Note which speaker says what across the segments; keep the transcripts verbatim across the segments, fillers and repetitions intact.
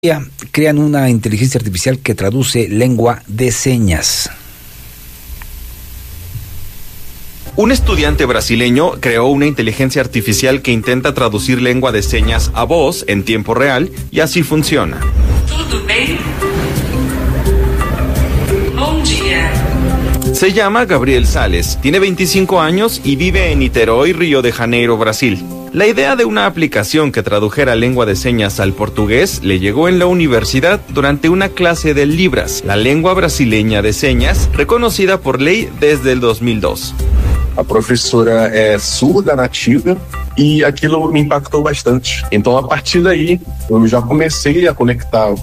Speaker 1: Crean una inteligencia artificial que traduce lengua de señas.
Speaker 2: Un estudiante brasileño creó una inteligencia artificial que intenta traducir lengua de señas a voz en tiempo real y así funciona.
Speaker 3: Tudo bem? Bom dia.
Speaker 2: Se llama Gabriel Sales, tiene veinticinco años y vive en Niterói, Río de Janeiro, Brasil. La idea de una aplicación que tradujera lengua de señas al portugués le llegó en la universidad durante una clase de Libras, la lengua brasileña de señas, reconocida por ley desde el dos mil dos.
Speaker 4: A professora é surda nativa e aquilo me impactou bastante. Então, a partir daí, eu já comecei a conectar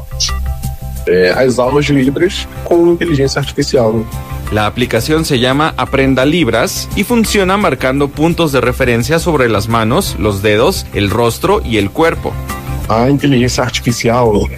Speaker 4: é, as aulas de Libras com inteligência artificial.
Speaker 2: La aplicación se llama Aprenda Libras y funciona marcando puntos de referencia sobre las manos, los dedos, el rostro y el cuerpo.
Speaker 4: A inteligência artificial,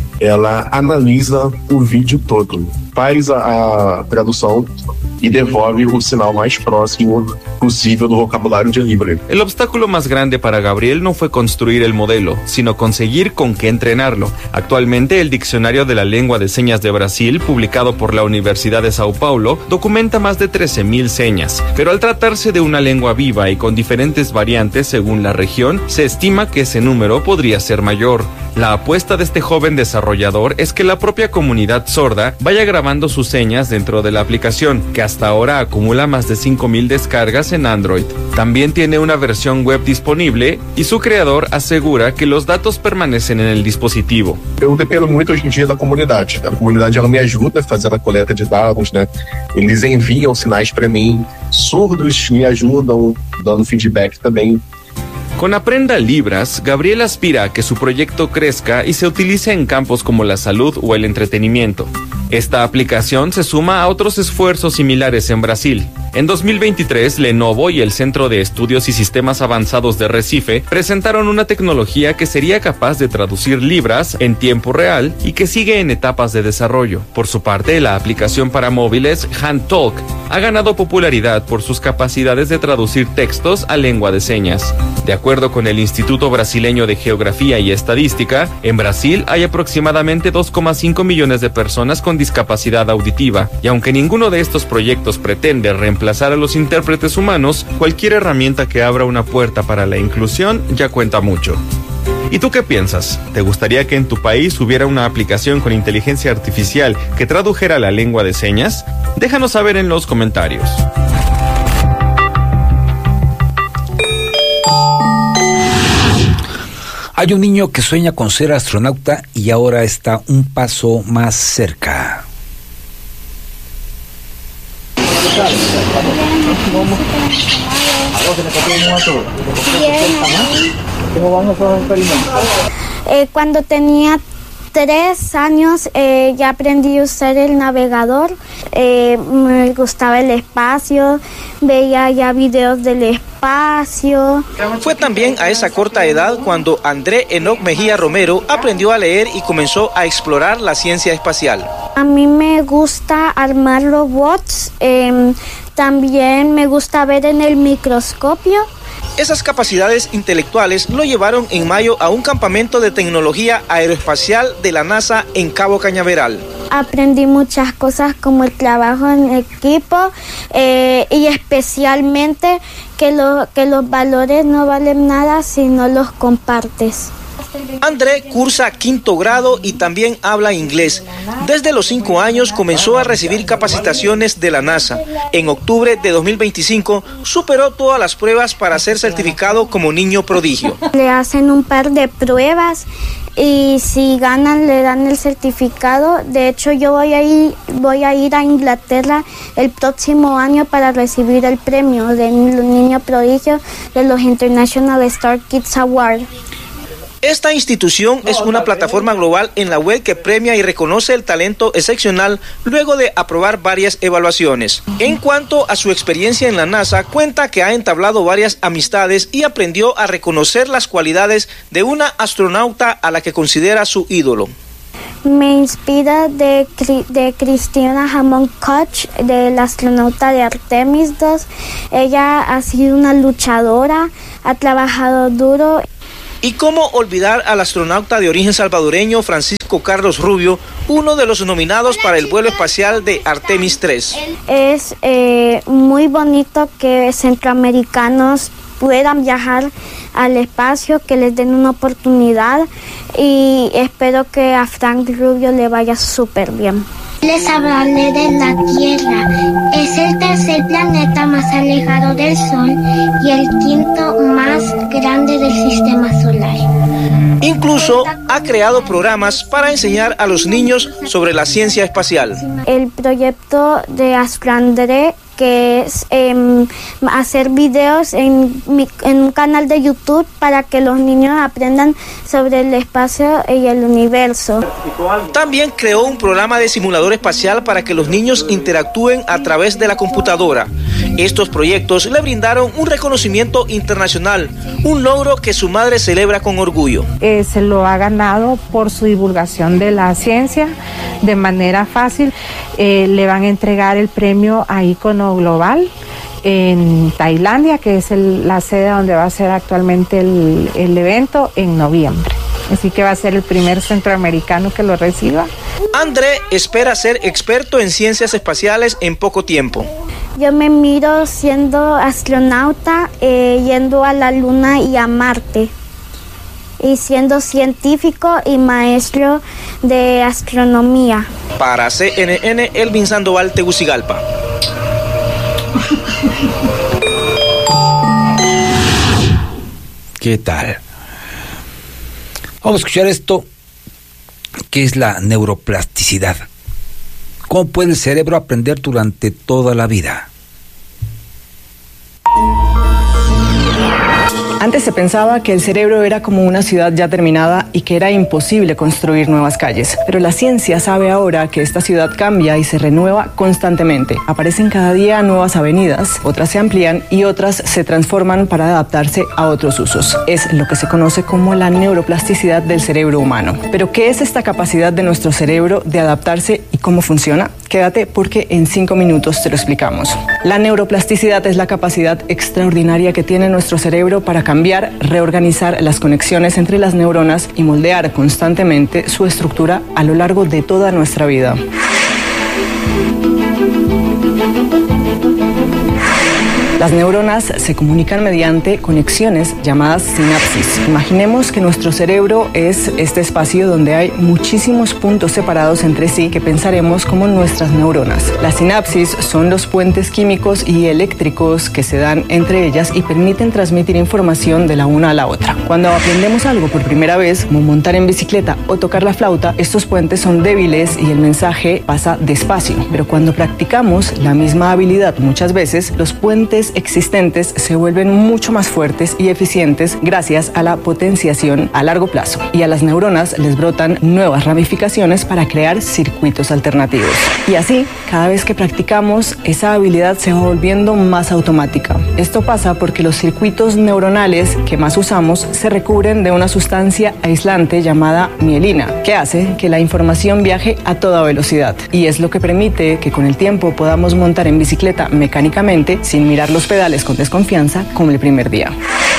Speaker 4: ela analisa o vídeo todo, faz a, a tradução y devolve o sinal más próximo posible del vocabulario de Libra.
Speaker 2: El obstáculo más grande para Gabriel no fue construir el modelo, sino conseguir con qué entrenarlo. Actualmente, el Diccionario de la Lengua de Señas de Brasil, publicado por la Universidad de Sao Paulo, documenta más de trece mil señas. Pero al tratarse de una lengua viva y con diferentes variantes según la región, se estima que ese número podría ser mayor. La apuesta de este joven desarrollador es que la propia comunidad sorda vaya grabando sus señas dentro de la aplicación, que hasta ahora acumula más de cinco mil descargas en Android. También tiene una versión web disponible y su creador asegura que los datos permanecen en el dispositivo.
Speaker 4: Eu dependo muito hoje em dia da comunidade. A comunidade ela me ajuda a fazer a coleta de dados, né? Eles enviam sinais para mim, surdos me ajudam dando feedback também.
Speaker 2: Con Aprenda Libras, Gabriel aspira a que su proyecto crezca y se utilice en campos como la salud o el entretenimiento. Esta aplicación se suma a otros esfuerzos similares en Brasil. En dos mil veintitrés, Lenovo y el Centro de Estudios y Sistemas Avanzados de Recife presentaron una tecnología que sería capaz de traducir libras en tiempo real y que sigue en etapas de desarrollo. Por su parte, la aplicación para móviles HandTalk ha ganado popularidad por sus capacidades de traducir textos a lengua de señas. De acuerdo con el Instituto Brasileño de Geografía y Estadística, en Brasil hay aproximadamente dos coma cinco millones de personas con discapacidad auditiva, y aunque ninguno de estos proyectos pretende reemplazar a los intérpretes humanos, cualquier herramienta que abra una puerta para la inclusión ya cuenta mucho. ¿Y tú qué piensas? ¿Te gustaría que en tu país hubiera una aplicación con inteligencia artificial que tradujera la lengua de señas? Déjanos saber en los comentarios.
Speaker 1: Hay un niño que sueña con ser astronauta y ahora está un paso más cerca.
Speaker 5: Eh, cuando tenía tres años eh, ya aprendí a usar el navegador, eh, me gustaba el espacio, veía ya videos del espacio.
Speaker 6: Fue también a esa corta edad cuando André Enoch Mejía Romero aprendió a leer y comenzó a explorar la ciencia espacial.
Speaker 5: A mí me gusta armar robots, eh, también me gusta ver en el microscopio.
Speaker 6: Esas capacidades intelectuales lo llevaron en mayo a un campamento de tecnología aeroespacial de la NASA en Cabo Cañaveral.
Speaker 5: Aprendí muchas cosas como el trabajo en equipo eh, y especialmente que, lo, que los valores no valen nada si no los compartes.
Speaker 6: André cursa quinto grado y también habla inglés. Desde los cinco años comenzó a recibir capacitaciones de la NASA. En octubre de dos mil veinticinco superó todas las pruebas para ser certificado como niño prodigio.
Speaker 5: Le hacen un par de pruebas y si ganan le dan el certificado. De hecho, yo voy a ir, voy a, ir a Inglaterra el próximo año para recibir el premio de niño prodigio de los International Star Kids Awards.
Speaker 6: Esta institución es una plataforma global en la web que premia y reconoce el talento excepcional luego de aprobar varias evaluaciones. En cuanto a su experiencia en la NASA, cuenta que ha entablado varias amistades y aprendió a reconocer las cualidades de una astronauta a la que considera su ídolo.
Speaker 5: Me inspira de, de Christina Hamon Koch, de la astronauta de Artemis dos. Ella ha sido una luchadora, ha trabajado duro.
Speaker 6: Y cómo olvidar al astronauta de origen salvadoreño Francisco Carlos Rubio, uno de los nominados para el vuelo espacial de Artemis tres.
Speaker 5: Es eh, muy bonito que centroamericanos puedan viajar al espacio, que les den una oportunidad, y espero que a Frank Rubio le vaya súper bien.
Speaker 7: Les hablaré de la Tierra. Es el tercer planeta más alejado del Sol y el quinto más grande del sistema solar.
Speaker 6: Incluso ha creado programas para enseñar a los niños sobre la ciencia espacial.
Speaker 5: El proyecto de Astro André, que es eh, hacer videos en, mi, en un canal de YouTube para que los niños aprendan sobre el espacio y el universo.
Speaker 6: También creó un programa de simulador espacial para que los niños interactúen a través de la computadora. Estos proyectos le brindaron un reconocimiento internacional, un logro que su madre celebra con orgullo.
Speaker 8: Eh, se lo ha ganado por su divulgación de la ciencia de manera fácil. Eh, le van a entregar el premio a Ícono Global en Tailandia, que es el, la sede donde va a ser actualmente el, el evento, en noviembre. Así que va a ser el primer centroamericano que lo reciba.
Speaker 6: André espera ser experto en ciencias espaciales en poco tiempo.
Speaker 5: Yo me miro siendo astronauta, eh, yendo a la Luna y a Marte, y siendo científico y maestro de astronomía.
Speaker 6: Para C N N, Elvin Sandoval, Tegucigalpa.
Speaker 1: ¿Qué tal? Vamos a escuchar esto, que es la neuroplasticidad. ¿Cómo puede el cerebro aprender durante toda la vida?
Speaker 9: Antes se pensaba que el cerebro era como una ciudad ya terminada y que era imposible construir nuevas calles. Pero la ciencia sabe ahora que esta ciudad cambia y se renueva constantemente. Aparecen cada día nuevas avenidas, otras se amplían y otras se transforman para adaptarse a otros usos. Es lo que se conoce como la neuroplasticidad del cerebro humano. Pero ¿qué es esta capacidad de nuestro cerebro de adaptarse y cómo funciona? Quédate porque en cinco minutos te lo explicamos. La neuroplasticidad es la capacidad extraordinaria que tiene nuestro cerebro para cambiar, reorganizar las conexiones entre las neuronas y moldear constantemente su estructura a lo largo de toda nuestra vida. Las neuronas se comunican mediante conexiones llamadas sinapsis. Imaginemos que nuestro cerebro es este espacio donde hay muchísimos puntos separados entre sí que pensaremos como nuestras neuronas. Las sinapsis son los puentes químicos y eléctricos que se dan entre ellas y permiten transmitir información de la una a la otra. Cuando aprendemos algo por primera vez, como montar en bicicleta o tocar la flauta, estos puentes son débiles y el mensaje pasa despacio. Pero cuando practicamos la misma habilidad muchas veces, los puentes existentes se vuelven mucho más fuertes y eficientes gracias a la potenciación a largo plazo, y a las neuronas les brotan nuevas ramificaciones para crear circuitos alternativos. Y así, cada vez que practicamos, esa habilidad se va volviendo más automática. Esto pasa porque los circuitos neuronales que más usamos se recubren de una sustancia aislante llamada mielina, que hace que la información viaje a toda velocidad, y es lo que permite que con el tiempo podamos montar en bicicleta mecánicamente sin mirar los pedales con desconfianza como el primer día.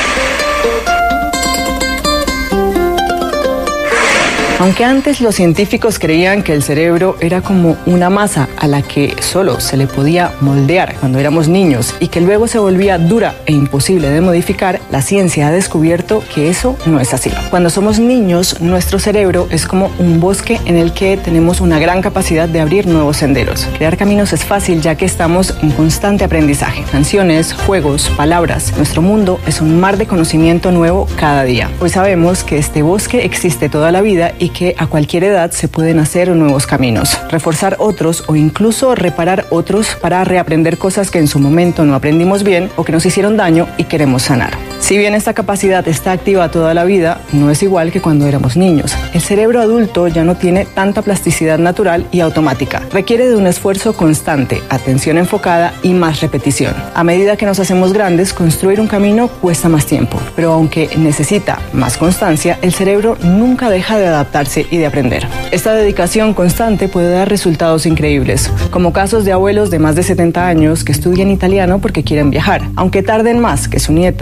Speaker 9: Aunque antes los científicos creían que el cerebro era como una masa a la que solo se le podía moldear cuando éramos niños y que luego se volvía dura e imposible de modificar, la ciencia ha descubierto que eso no es así. Cuando somos niños, nuestro cerebro es como un bosque en el que tenemos una gran capacidad de abrir nuevos senderos. Crear caminos es fácil ya que estamos en constante aprendizaje. Canciones, juegos, palabras. Nuestro mundo es un mar de conocimiento nuevo cada día. Hoy sabemos que este bosque existe toda la vida y que a cualquier edad se pueden hacer nuevos caminos, reforzar otros o incluso reparar otros para reaprender cosas que en su momento no aprendimos bien o que nos hicieron daño y queremos sanar. Si bien esta capacidad está activa toda la vida, no es igual que cuando éramos niños. El cerebro adulto ya no tiene tanta plasticidad natural y automática. Requiere de un esfuerzo constante, atención enfocada y más repetición. A medida que nos hacemos grandes, construir un camino cuesta más tiempo, pero aunque necesita más constancia, el cerebro nunca deja de adaptarse y de aprender. Esta dedicación constante puede dar resultados increíbles, como casos de abuelos de más de setenta años que estudian italiano porque quieren viajar. Aunque tarden más que su nieta de diez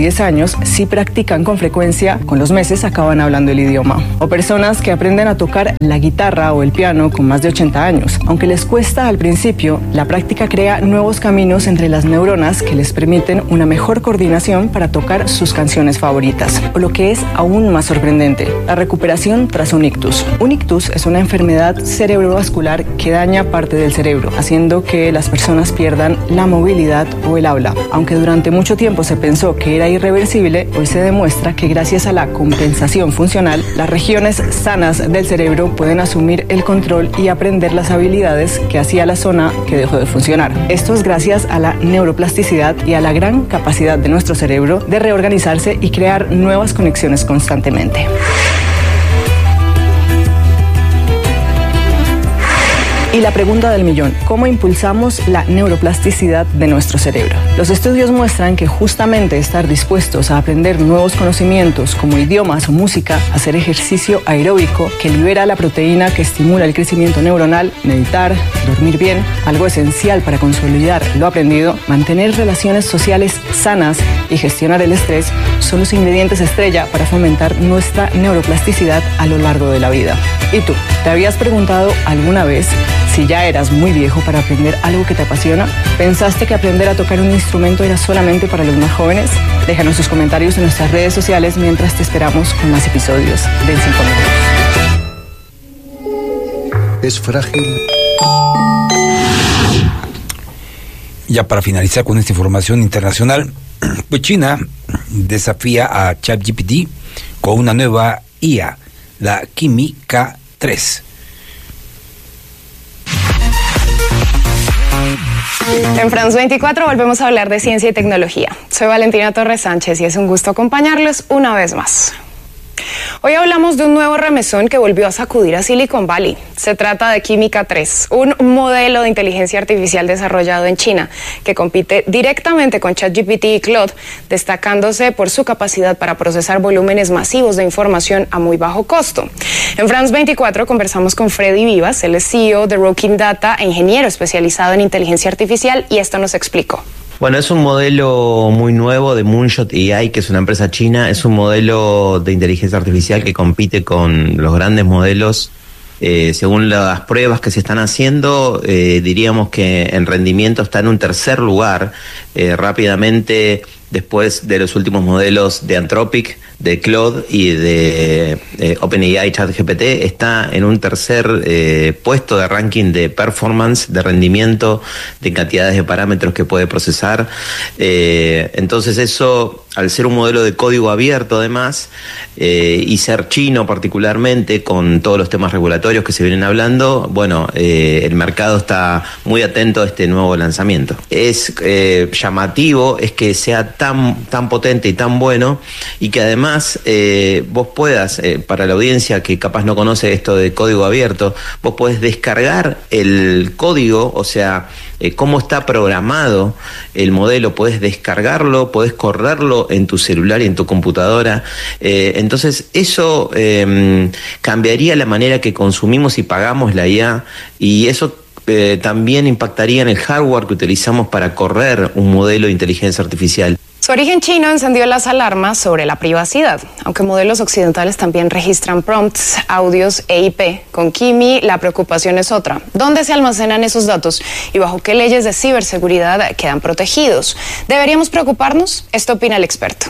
Speaker 9: diez años, si practican con frecuencia, con los meses acaban hablando el idioma. O personas que aprenden a tocar la guitarra o el piano con más de ochenta años. Aunque les cuesta al principio, la práctica crea nuevos caminos entre las neuronas que les permiten una mejor coordinación para tocar sus canciones favoritas. O lo que es aún más sorprendente, la recuperación tras un ictus. Un ictus es una enfermedad cerebrovascular que daña parte del cerebro, haciendo que las personas pierdan la movilidad o el habla. Aunque durante mucho tiempo se pensó que era irreversible, hoy se demuestra que gracias a la compensación funcional, las regiones sanas del cerebro pueden asumir el control y aprender las habilidades que hacía la zona que dejó de funcionar. Esto es gracias a la neuroplasticidad y a la gran capacidad de nuestro cerebro de reorganizarse y crear nuevas conexiones constantemente. Y la pregunta del millón, ¿cómo impulsamos la neuroplasticidad de nuestro cerebro? Los estudios muestran que justamente estar dispuestos a aprender nuevos conocimientos como idiomas o música, hacer ejercicio aeróbico que libera la proteína que estimula el crecimiento neuronal, meditar, dormir bien, algo esencial para consolidar lo aprendido, mantener relaciones sociales sanas y gestionar el estrés, son los ingredientes estrella para fomentar nuestra neuroplasticidad a lo largo de la vida. ¿Y tú? ¿Te habías preguntado alguna vez si ya eras muy viejo para aprender algo que te apasiona? ¿Pensaste que aprender a tocar un instrumento era solamente para los más jóvenes? Déjanos tus comentarios en nuestras redes sociales mientras te esperamos con más episodios de En cinco minutos.
Speaker 10: Es frágil.
Speaker 1: Ya para finalizar con esta información internacional, pues China desafía a ChatGPT con una nueva I A, la Kimi K tres.
Speaker 11: En France veinticuatro volvemos a hablar de ciencia y tecnología. Soy Valentina Torres Sánchez y es un gusto acompañarles una vez más. Hoy hablamos de un nuevo remesón que volvió a sacudir a Silicon Valley. Se trata de Kimi K tres, un modelo de inteligencia artificial desarrollado en China que compite directamente con ChatGPT y Claude, destacándose por su capacidad para procesar volúmenes masivos de información a muy bajo costo. En France veinticuatro conversamos con Freddy Vivas, él es C E O de Rocking Data e ingeniero especializado en inteligencia artificial, y esto nos explicó.
Speaker 12: Bueno, es un modelo muy nuevo de Moonshot A I, que es una empresa china. Es un modelo de inteligencia artificial que compite con los grandes modelos. Eh, según las pruebas que se están haciendo, eh, diríamos que en rendimiento está en un tercer lugar, eh, rápidamente después de los últimos modelos de Anthropic, de Claude y de eh, OpenAI ChatGPT. Está en un tercer eh, puesto de ranking de performance, de rendimiento, de cantidades de parámetros que puede procesar. Eh, entonces eso, al ser un modelo de código abierto además, eh, y ser chino particularmente, con todos los temas regulatorios que se vienen hablando, bueno, eh, el mercado está muy atento a este nuevo lanzamiento. Es eh, llamativo, es que sea tan, tan potente y tan bueno, y que además eh, vos puedas, eh, para la audiencia que capaz no conoce esto de código abierto, vos podés descargar el código, o sea, eh, cómo está programado el modelo, podés descargarlo, podés correrlo en tu celular y en tu computadora. Eh, entonces eso eh, cambiaría la manera que consumimos y pagamos la I A, y eso eh, también impactaría en el hardware que utilizamos para correr un modelo de inteligencia artificial.
Speaker 11: Su origen chino encendió las alarmas sobre la privacidad, aunque modelos occidentales también registran prompts, audios e I P. Con Kimi la preocupación es otra. ¿Dónde se almacenan esos datos y bajo qué leyes de ciberseguridad quedan protegidos? ¿Deberíamos preocuparnos? Esto opina el experto.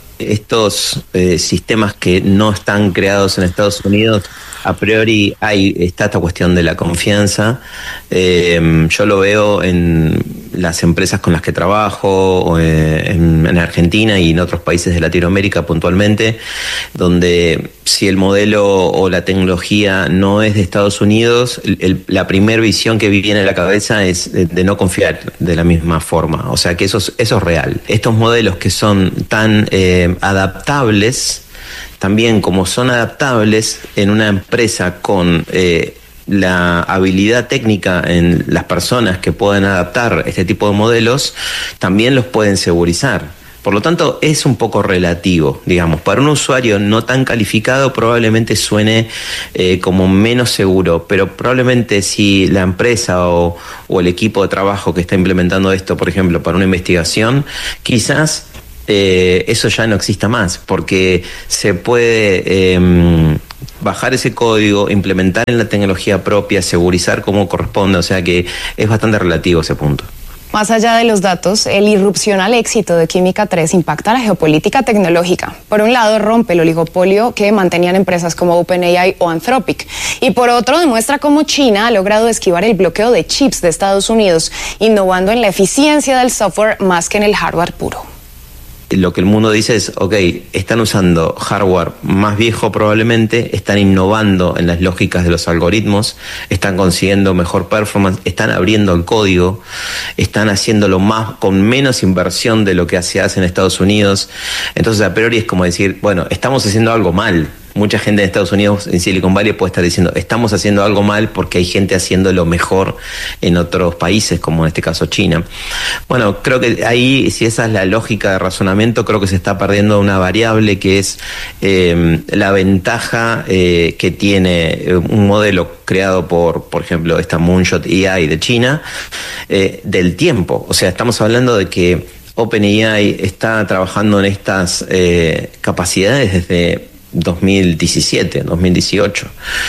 Speaker 12: Estos eh, sistemas que no están creados en Estados Unidos, a priori hay, está esta cuestión de la confianza. Eh, yo lo veo en las empresas con las que trabajo, o en, en Argentina y en otros países de Latinoamérica puntualmente, donde si el modelo o la tecnología no es de Estados Unidos, el, la primera visión que viene a la cabeza es de, de no confiar de la misma forma. O sea que eso es, eso es real. Estos modelos que son tan eh, adaptables, también como son adaptables en una empresa con eh, la habilidad técnica en las personas que pueden adaptar este tipo de modelos, también los pueden segurizar. Por lo tanto, es un poco relativo, digamos. Para un usuario no tan calificado probablemente suene eh, como menos seguro, pero probablemente si la empresa o, o el equipo de trabajo que está implementando esto, por ejemplo, para una investigación, quizás eh, eso ya no exista más, porque se puede eh, bajar ese código, implementar en la tecnología propia, segurizar como corresponde, o sea que es bastante relativo ese punto.
Speaker 11: Más allá de los datos, el irrupcional éxito de Química tres impacta la geopolítica tecnológica. Por un lado, rompe el oligopolio que mantenían empresas como OpenAI o Anthropic. Y por otro, demuestra cómo China ha logrado esquivar el bloqueo de chips de Estados Unidos, innovando en la eficiencia del software más que en el hardware puro.
Speaker 12: Lo que el mundo dice es, ok, están usando hardware más viejo probablemente, están innovando en las lógicas de los algoritmos, están consiguiendo mejor performance, están abriendo el código, están haciéndolo más con menos inversión de lo que se hace en Estados Unidos. Entonces, a priori es como decir, bueno, estamos haciendo algo mal. Mucha gente en Estados Unidos, en Silicon Valley, puede estar diciendo, estamos haciendo algo mal porque hay gente haciendo lo mejor en otros países, como en este caso China. Bueno, creo que ahí, si esa es la lógica de razonamiento, creo que se está perdiendo una variable que es eh, la ventaja eh, que tiene un modelo creado por, por ejemplo, esta Moonshot A I de China, eh, del tiempo. O sea, estamos hablando de que OpenAI está trabajando en estas eh, capacidades desde dos mil diecisiete, dos mil dieciocho.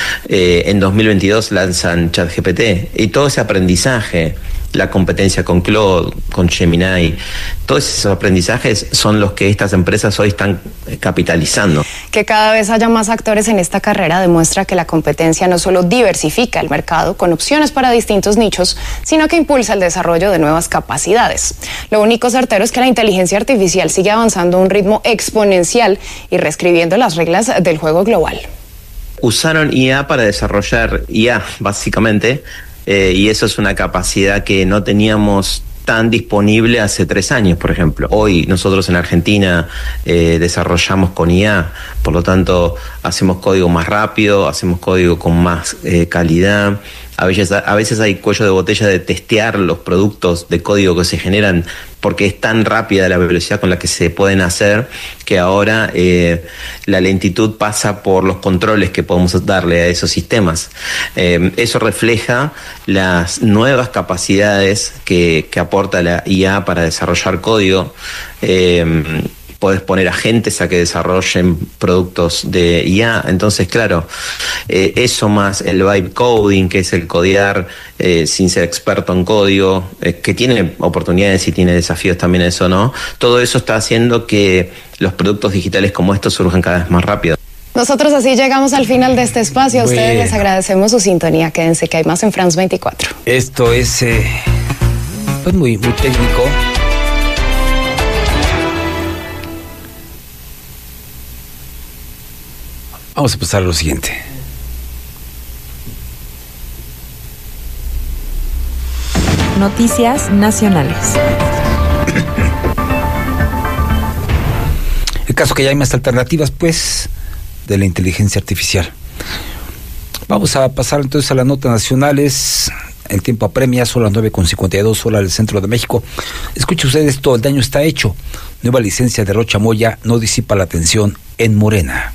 Speaker 12: Eh, en dos mil veintidós lanzan ChatGPT y todo ese aprendizaje, la competencia con Claude, con Gemini, todos esos aprendizajes son los que estas empresas hoy están capitalizando.
Speaker 11: Que cada vez haya más actores en esta carrera demuestra que la competencia no solo diversifica el mercado con opciones para distintos nichos, sino que impulsa el desarrollo de nuevas capacidades. Lo único certero es que la inteligencia artificial sigue avanzando a un ritmo exponencial y reescribiendo las reglas del juego global.
Speaker 12: Usaron I A para desarrollar I A, básicamente, eh, y eso es una capacidad que no teníamos tan disponible hace tres años, por ejemplo. Hoy nosotros en Argentina eh, desarrollamos con I A, por lo tanto hacemos código más rápido, hacemos código con más eh, calidad. A veces, a veces hay cuello de botella de testear los productos de código que se generan porque es tan rápida la velocidad con la que se pueden hacer que ahora eh, la lentitud pasa por los controles que podemos darle a esos sistemas. Eh, eso refleja las nuevas capacidades que, que aporta la I A para desarrollar código. Eh, Podés poner agentes a que desarrollen productos de I A. Entonces, claro, eh, eso más el vibe coding, que es el codear eh, sin ser experto en código, eh, que tiene oportunidades y tiene desafíos también eso, ¿no? Todo eso está haciendo que los productos digitales como estos surjan cada vez más rápido.
Speaker 11: Nosotros así llegamos al final de este espacio. A ustedes
Speaker 1: Bueno.
Speaker 11: les agradecemos su sintonía. Quédense que hay más en France veinticuatro.
Speaker 1: Esto es eh, pues muy, muy técnico. Vamos a pasar a lo siguiente.
Speaker 10: Noticias nacionales.
Speaker 1: El caso que ya hay más alternativas, pues, de la inteligencia artificial. Vamos a pasar entonces a las notas nacionales. El tiempo apremia, son las nueve con cincuenta y dos horas del centro de México. Escuche usted esto, el daño está hecho. Nueva licencia de Rocha Moya no disipa la tensión en Morena.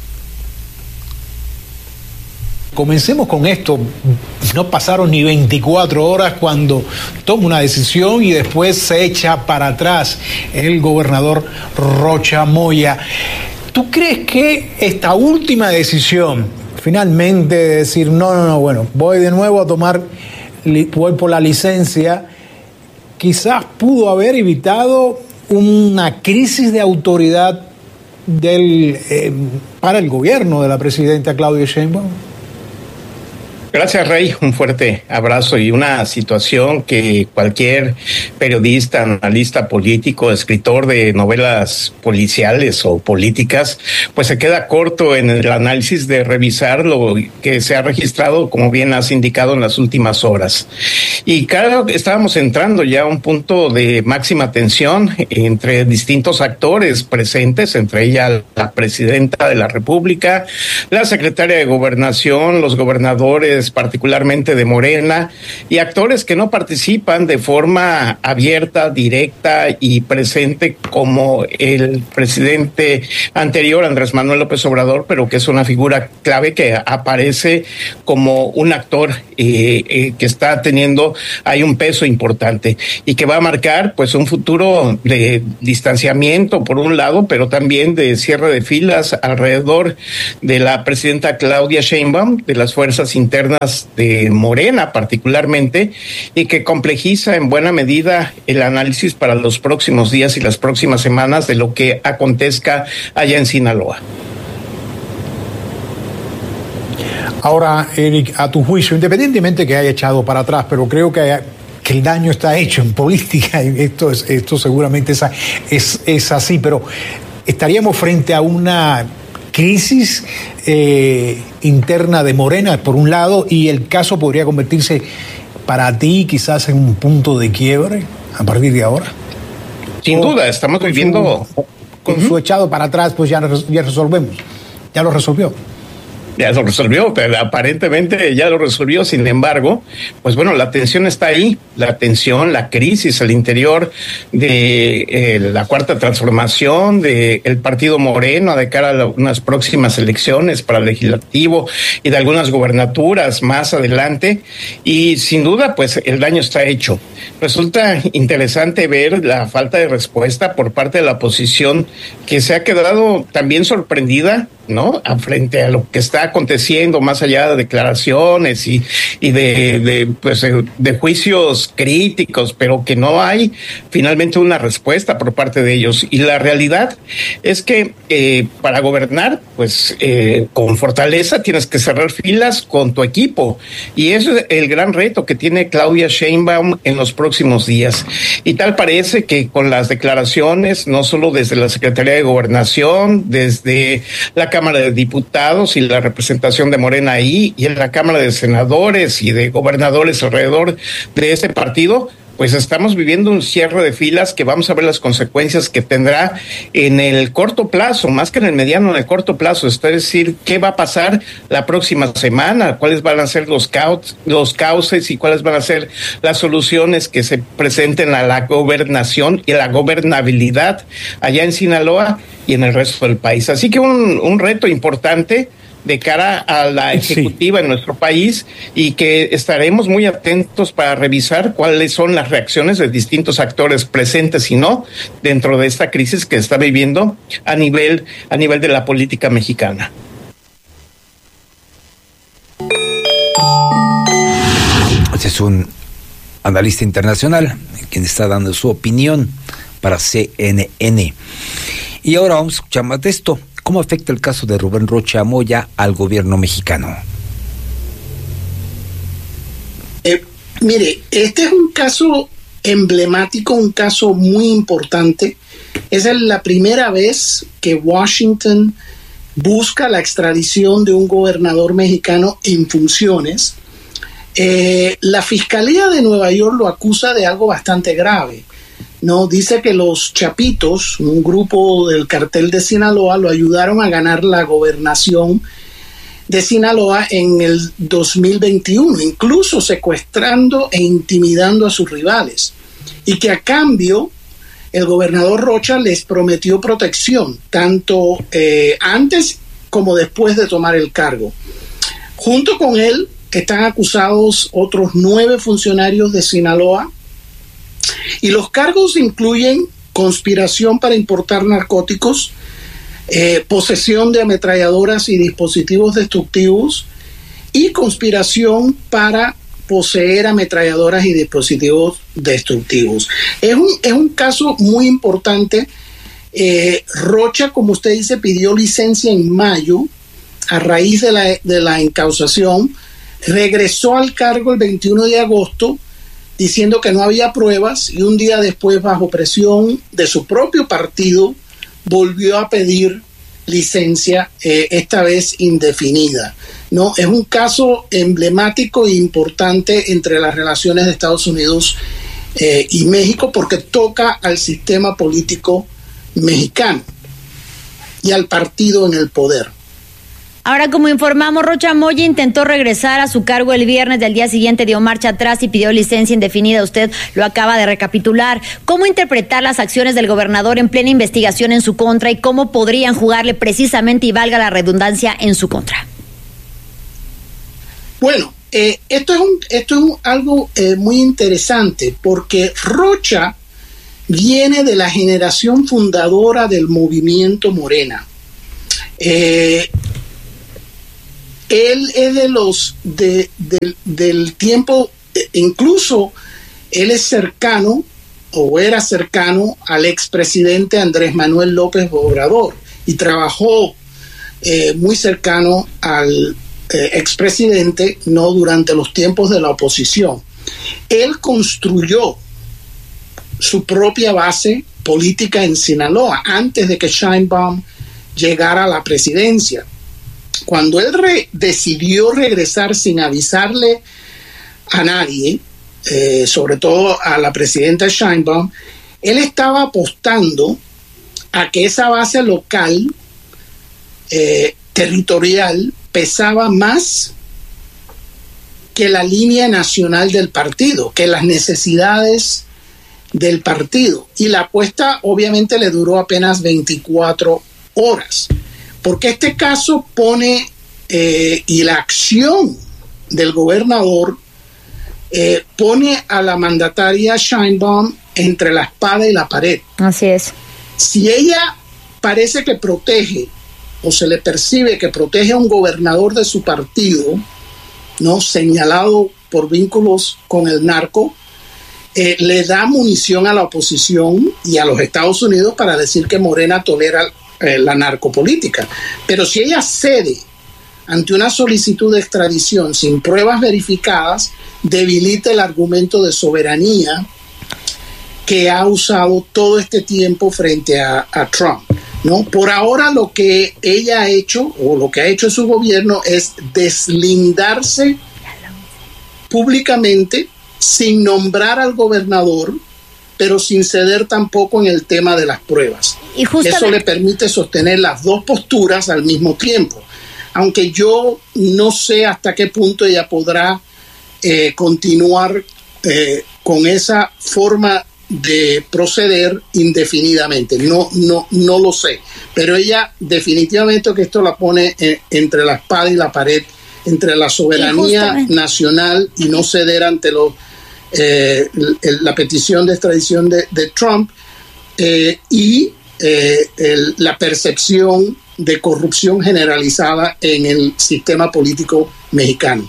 Speaker 13: Comencemos con esto. No pasaron ni veinticuatro horas cuando toma una decisión y después se echa para atrás el gobernador Rocha Moya. ¿Tú crees que esta última decisión, finalmente de decir, no, no, no, bueno, voy de nuevo a tomar, voy por la licencia, quizás pudo haber evitado una crisis de autoridad del, eh, para el gobierno de la presidenta Claudia Sheinbaum?
Speaker 14: Gracias, Rey. Un fuerte abrazo y una situación que cualquier periodista, analista político, escritor de novelas policiales o políticas, pues se queda corto en el análisis de revisar lo que se ha registrado, como bien has indicado, en las últimas horas. Y claro, estábamos entrando ya a un punto de máxima tensión entre distintos actores presentes, entre ellas la presidenta de la República, la secretaria de Gobernación, los gobernadores militantes, particularmente de Morena, y actores que no participan de forma abierta, directa y presente como el presidente anterior, Andrés Manuel López Obrador, pero que es una figura clave que aparece como un actor eh, eh, que está teniendo ahí un peso importante y que va a marcar pues un futuro de distanciamiento por un lado, pero también de cierre de filas alrededor de la presidenta Claudia Sheinbaum, de las fuerzas internas de Morena particularmente, y que complejiza en buena medida el análisis para los próximos días y las próximas semanas de lo que acontezca allá en Sinaloa.
Speaker 13: Ahora, Eric, a tu juicio, independientemente que haya echado para atrás, pero creo que, haya, que el daño está hecho en política, y esto, es, esto seguramente es, es, es así, pero estaríamos frente a una crisis eh, interna de Morena, por un lado, y el caso podría convertirse para ti quizás en un punto de quiebre a partir de ahora.
Speaker 14: Sin o, duda, estamos con viviendo...
Speaker 13: Su, con uh-huh. su echado para atrás, pues ya, ya resolvemos, ya lo resolvió.
Speaker 14: Ya lo resolvió, pero aparentemente ya lo resolvió. Sin embargo, pues bueno, la tensión está ahí, la tensión, la crisis al interior de eh, la Cuarta Transformación, de el Partido Moreno de cara a la, unas próximas elecciones para el legislativo y de algunas gubernaturas más adelante. Y sin duda, pues el daño está hecho. Resulta interesante ver la falta de respuesta por parte de la oposición, que se ha quedado también sorprendida, ¿no? A frente a lo que está aconteciendo, más allá de declaraciones y, y de, de, pues, de juicios críticos, pero que no hay finalmente una respuesta por parte de ellos. Y la realidad es que eh, para gobernar, pues eh, con fortaleza tienes que cerrar filas con tu equipo. Y eso es el gran reto que tiene Claudia Sheinbaum en los próximos días. Y tal parece que con las declaraciones, no solo desde la Secretaría de Gobernación, desde la Cámara de Diputados y la representación de Morena ahí, y en la Cámara de Senadores y de gobernadores alrededor de ese partido, pues estamos viviendo un cierre de filas que vamos a ver las consecuencias que tendrá en el corto plazo, más que en el mediano, en el corto plazo. Es decir, ¿qué va a pasar la próxima semana? ¿Cuáles van a ser los cauces, los cauces y cuáles van a ser las soluciones que se presenten a la gobernación y a la gobernabilidad allá en Sinaloa y en el resto del país? Así que un, un reto importante de cara a la ejecutiva sí. en nuestro país, y que estaremos muy atentos para revisar cuáles son las reacciones de distintos actores presentes y no dentro de esta crisis que está viviendo a nivel, a nivel de la política mexicana.
Speaker 1: Este es un analista internacional quien está dando su opinión para C N N. Y ahora vamos a escuchar más de esto. ¿Cómo afecta el caso de Rubén Rocha Moya al gobierno mexicano?
Speaker 10: Eh, mire, este es un caso emblemático, un caso muy importante. Esa es la primera vez que Washington busca la extradición de un gobernador mexicano en funciones. Eh, la Fiscalía de Nueva York lo acusa de algo bastante grave. No, dice que los Chapitos, un grupo del cartel de Sinaloa, lo ayudaron a ganar la gobernación de Sinaloa en el dos mil veintiuno, incluso secuestrando e intimidando a sus rivales. Y que a cambio el gobernador Rocha les prometió protección, tanto eh, antes como después de tomar el cargo. Junto con él están acusados otros nueve funcionarios de Sinaloa, y los cargos incluyen conspiración para importar narcóticos, eh, posesión de ametralladoras y dispositivos destructivos, y conspiración para poseer ametralladoras y dispositivos destructivos. Es un, es un caso muy importante. Eh, Rocha, como usted dice, pidió licencia en mayo a raíz de la, de la encausación, regresó al cargo el veintiuno de agosto, diciendo que no había pruebas, y un día después, bajo presión de su propio partido, volvió a pedir licencia, eh, esta vez indefinida. No, es un caso emblemático e importante entre las relaciones de Estados Unidos eh, y México, porque toca al sistema político mexicano y al partido en el poder.
Speaker 15: Ahora, como informamos, Rocha Moya intentó regresar a su cargo el viernes, del día siguiente dio marcha atrás y pidió licencia indefinida. Usted lo acaba de recapitular. ¿Cómo interpretar las acciones del gobernador en plena investigación en su contra y cómo podrían jugarle precisamente, y valga la redundancia, en su contra?
Speaker 10: Bueno, eh, esto es, un, esto es un, algo eh, muy interesante, porque Rocha viene de la generación fundadora del movimiento Morena. Eh, él es de los de, de, del tiempo, incluso él es cercano o era cercano al expresidente Andrés Manuel López Obrador y trabajó eh, muy cercano al eh, expresidente, no durante los tiempos de la oposición. Él construyó su propia base política en Sinaloa antes de que Sheinbaum llegara a la presidencia. Cuando él re- decidió regresar sin avisarle a nadie, eh, sobre todo a la presidenta Sheinbaum, él estaba apostando a que esa base local, eh, territorial, pesaba más que la línea nacional del partido, que las necesidades del partido. Y la apuesta obviamente le duró apenas veinticuatro horas. Porque este caso pone, eh, y la acción del gobernador eh, pone a la mandataria Sheinbaum entre la espada y la pared.
Speaker 15: Así es.
Speaker 10: Si ella parece que protege, o se le percibe que protege a un gobernador de su partido, ¿no?, señalado por vínculos con el narco, eh, le da munición a la oposición y a los Estados Unidos para decir que Morena tolera Eh, la narcopolítica. Pero si ella cede ante una solicitud de extradición sin pruebas verificadas, debilita el argumento de soberanía que ha usado todo este tiempo frente a, a Trump, ¿no? Por ahora lo que ella ha hecho, o lo que ha hecho su gobierno, es deslindarse públicamente sin nombrar al gobernador, pero sin ceder tampoco en el tema de las pruebas. Y justamente eso le permite sostener las dos posturas al mismo tiempo, aunque yo no sé hasta qué punto ella podrá eh, continuar eh, con esa forma de proceder indefinidamente. No, no, no lo sé, pero ella definitivamente que esto la pone eh, entre la espada y la pared, entre la soberanía nacional y no ceder ante los Eh, la petición de extradición de, de Trump eh, y eh, el, la percepción de corrupción generalizada en el sistema político mexicano.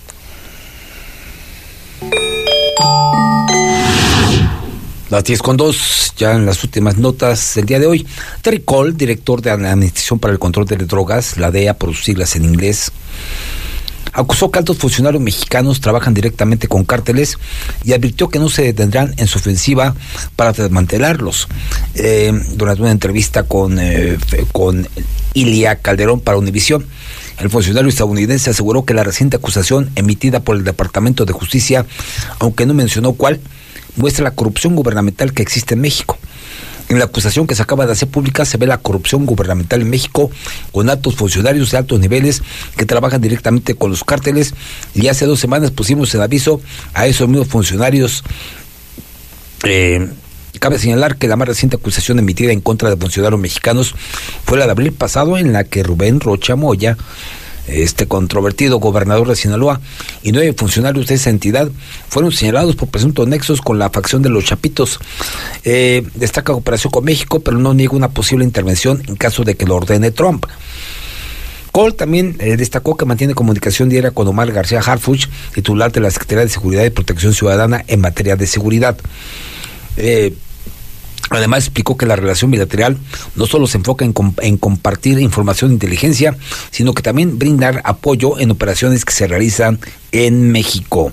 Speaker 1: Las diez con dos, ya en las últimas notas del día de hoy. Terry Cole, director de la Administración para el Control de Drogas, la D E A por sus siglas en inglés, acusó que altos funcionarios mexicanos trabajan directamente con cárteles y advirtió que no se detendrán en su ofensiva para desmantelarlos. Eh, durante una entrevista con, eh, con Ilia Calderón para Univisión, el funcionario estadounidense aseguró que la reciente acusación emitida por el Departamento de Justicia, aunque no mencionó cuál, muestra la corrupción gubernamental que existe en México. En la acusación que se acaba de hacer pública se ve la corrupción gubernamental en México, con altos funcionarios de altos niveles que trabajan directamente con los cárteles, y hace dos semanas pusimos el aviso a esos mismos funcionarios. Eh, cabe señalar que la más reciente acusación emitida en contra de funcionarios mexicanos fue la de abril pasado, en la que Rubén Rocha Moya, este controvertido gobernador de Sinaloa, y nueve funcionarios de esa entidad fueron señalados por presuntos nexos con la facción de los Chapitos. Eh, destaca cooperación con México, pero no niega una posible intervención en caso de que lo ordene Trump. Cole también eh, destacó que mantiene comunicación diaria con Omar García Harfuch, titular de la Secretaría de Seguridad y Protección Ciudadana en materia de seguridad. Eh, Además explicó que la relación bilateral no solo se enfoca en, comp- en compartir información de inteligencia, sino que también brindar apoyo en operaciones que se realizan en México.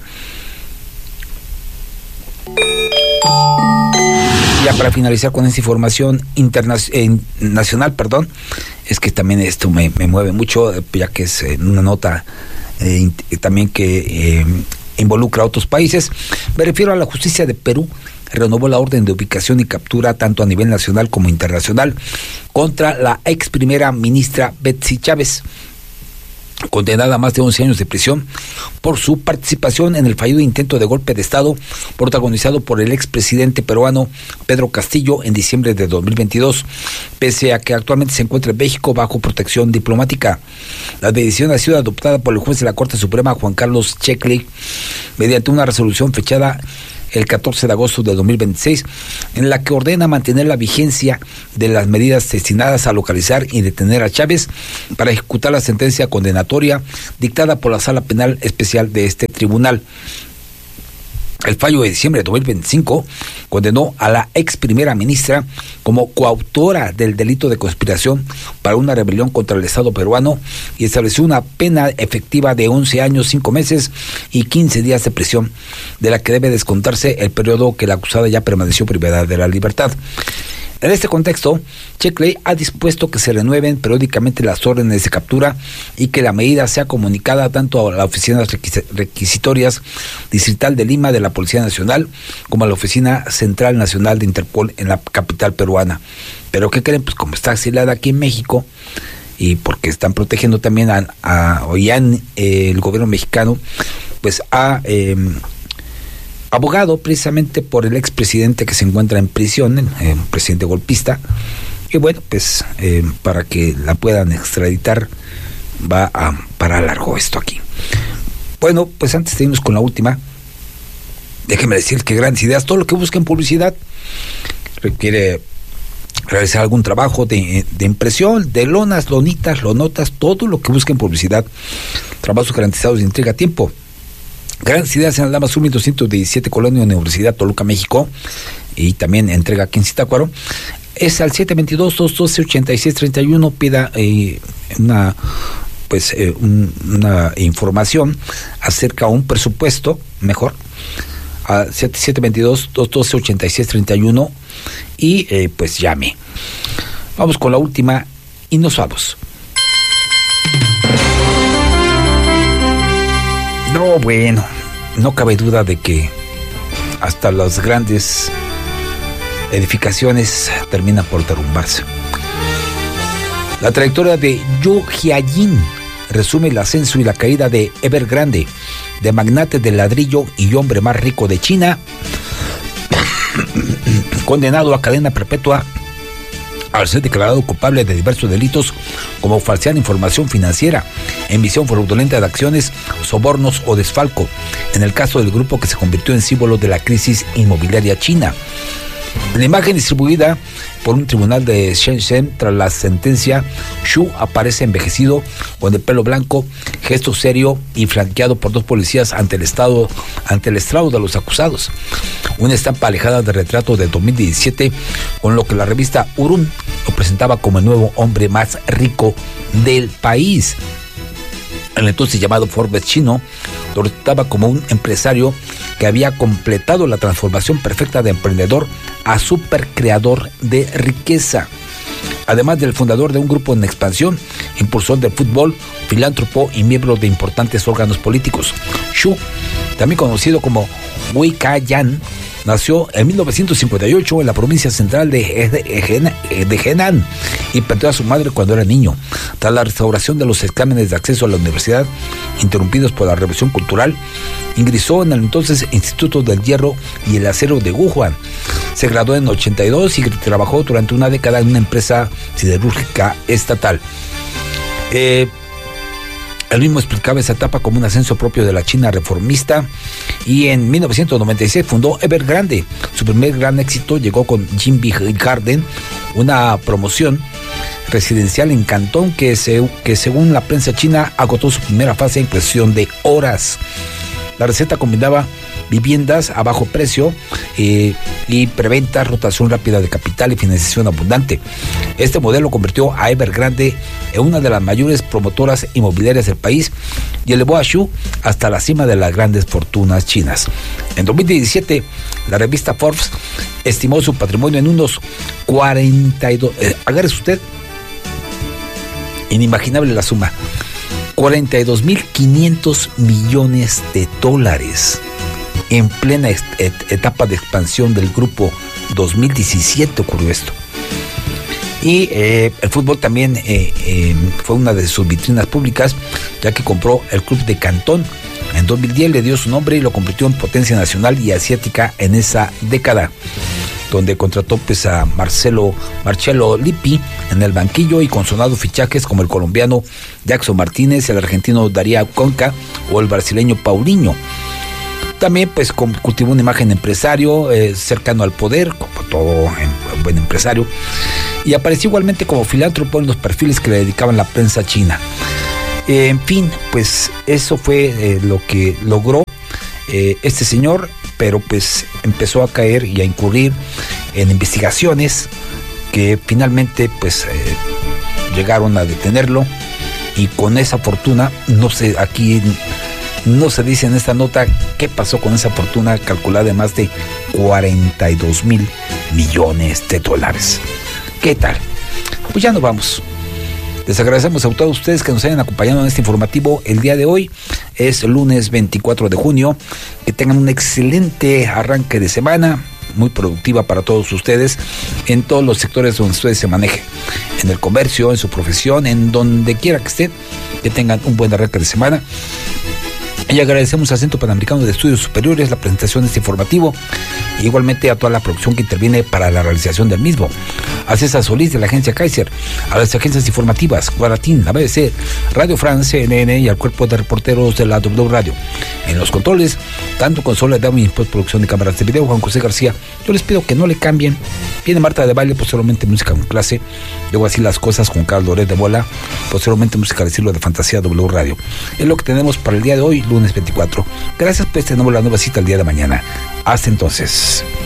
Speaker 1: Ya para finalizar con esta información internacional, eh, nacional, perdón, es que también esto me, me mueve mucho, ya que es eh, una nota eh, también que eh, involucra a otros países. Me refiero a la justicia de Perú. Renovó la orden de ubicación y captura tanto a nivel nacional como internacional contra la ex primera ministra Betsy Chávez. condenada a más de once años de prisión por su participación en el fallido intento de golpe de Estado protagonizado por el expresidente peruano Pedro Castillo en diciembre de dos mil veintidós, pese a que actualmente se encuentra en México bajo protección diplomática. La decisión ha sido adoptada por el juez de la Corte Suprema, Juan Carlos Checkley, mediante una resolución fechada el catorce de agosto de dos mil veintiséis, en la que ordena mantener la vigencia de las medidas destinadas a localizar y detener a Chávez para ejecutar la sentencia condenatoria dictada por la Sala Penal Especial de este tribunal. El fallo de diciembre de dos mil veinticinco condenó a la ex primera ministra como coautora del delito de conspiración para una rebelión contra el Estado peruano y estableció una pena efectiva de once años, cinco meses y quince días de prisión, de la que debe descontarse el periodo que la acusada ya permaneció privada de la libertad. En este contexto, Checkley ha dispuesto que se renueven periódicamente las órdenes de captura y que la medida sea comunicada tanto a la Oficina Requisitorias Distrital de Lima de la Policía Nacional como a la Oficina Central Nacional de Interpol en la capital peruana. Pero ¿qué creen? Pues como está exiliada aquí en México y porque están protegiendo también a, a o ya en, eh, el gobierno mexicano, pues ha... Eh, abogado precisamente por el expresidente que se encuentra en prisión, el eh, presidente golpista, y bueno, pues eh, para que la puedan extraditar va a para largo esto aquí. Bueno, pues antes de irnos con la última, déjenme decir que grandes ideas, todo lo que busquen publicidad requiere realizar algún trabajo de, de impresión, de lonas, lonitas, lonotas, todo lo que busquen publicidad, trabajos garantizados de entrega a tiempo. Grandes ideas en Aldama Sur mil doscientos diecisiete, Colonia Universidad, Toluca, México, y también entrega aquí en Zitácuaro. Es al siete dos dos, dos uno dos, ocho seis tres uno. Pida eh, una pues eh, un, una información acerca de un presupuesto, mejor, a siete dos dos, dos uno dos, ocho seis tres uno y eh, pues llame. Vamos con la última y nos vamos. No, bueno, no cabe duda de que hasta las grandes edificaciones terminan por derrumbarse. La trayectoria de Yu Jiayin resume el ascenso y la caída de Evergrande, de magnate del ladrillo y hombre más rico de China, condenado a cadena perpetua al ser declarado culpable de diversos delitos como falsear información financiera, emisión fraudulenta de acciones, sobornos o desfalco, en el caso del grupo que se convirtió en símbolo de la crisis inmobiliaria china. En la imagen distribuida por un tribunal de Shenzhen tras la sentencia, Xu aparece envejecido, con el pelo blanco, gesto serio y flanqueado por dos policías ante el estado, ante el estrado de los acusados. Una estampa alejada de retrato de dos mil diecisiete, con lo que la revista Hurun lo presentaba como el nuevo hombre más rico del país. El entonces llamado Forbes chino lo retrataba como un empresario que había completado la transformación perfecta de emprendedor a supercreador de riqueza. Además del fundador de un grupo en expansión, impulsor del fútbol, filántropo y miembro de importantes órganos políticos. Xu, también conocido como Wei Ka-yan, nació en mil novecientos cincuenta y ocho en la provincia central de Henan y perdió a su madre cuando era niño. Tras la restauración de los exámenes de acceso a la universidad, interrumpidos por la Revolución Cultural, ingresó en el entonces Instituto del Hierro y el Acero de Wuhan. Se graduó en ochenta y dos y trabajó durante una década en una empresa siderúrgica estatal. Eh, Él mismo explicaba esa etapa como un ascenso propio de la China reformista, y en mil novecientos noventa y seis fundó Evergrande. Su primer gran éxito llegó con Jinbi Garden, una promoción residencial en Cantón que, se, que según la prensa china agotó su primera fase en cuestión de horas. La receta combinaba viviendas a bajo precio eh, y preventa, rotación rápida de capital y financiación abundante. Este modelo convirtió a Evergrande en una de las mayores promotoras inmobiliarias del país y elevó a Xu hasta la cima de las grandes fortunas chinas. En dos mil diecisiete, la revista Forbes estimó su patrimonio en unos cuarenta y dos, eh, agárrese usted, inimaginable la suma, cuarenta y dos mil quinientos millones de dólares. En plena et- et- etapa de expansión del grupo dos mil diecisiete ocurrió esto. Y eh, el fútbol también eh, eh, fue una de sus vitrinas públicas, ya que compró el club de Cantón. En dos mil diez le dio su nombre y lo convirtió en potencia nacional y asiática en esa década, donde contrató pues a Marcelo Marcelo Lippi en el banquillo y con sonados fichajes como el colombiano Jackson Martínez, el argentino Darío Conca o el brasileño Paulinho. También pues cultivó una imagen de empresario eh, cercano al poder, como todo en, buen empresario, y apareció igualmente como filántropo en los perfiles que le dedicaban la prensa china. Eh, en fin, pues eso fue eh, lo que logró eh, este señor, pero pues empezó a caer y a incurrir en investigaciones que finalmente pues eh, llegaron a detenerlo, y con esa fortuna, no sé, aquí no se dice en esta nota qué pasó con esa fortuna calculada de más de cuarenta y dos mil millones de dólares. ¿Qué tal? Pues ya nos vamos. Les agradecemos a todos ustedes que nos hayan acompañado en este informativo el día de hoy. Es lunes veinticuatro de junio. Que tengan un excelente arranque de semana, muy productiva para todos ustedes, en todos los sectores donde ustedes se manejen, en el comercio, en su profesión, en donde quiera que estén, que tengan un buen arranque de semana. Y agradecemos al Centro Panamericano de Estudios Superiores la presentación de este informativo, e igualmente a toda la producción que interviene para la realización del mismo. A César Solís de la agencia Kaiser, a las agencias informativas Guaratín, la B B C, Radio France, C N N y al cuerpo de reporteros de la W Radio. En los controles, tanto con Soledad y postproducción de cámaras de video, Juan José García. Yo les pido que no le cambien. Viene Marta de Baile, posteriormente música con clase. Luego Así las Cosas con Carlos Loret de Bola, posteriormente música al estilo de Fantasía W Radio. Es lo que tenemos para el día de hoy, lunes veinticuatro. Gracias por este nuevo, la nueva cita el día de mañana. Hasta entonces.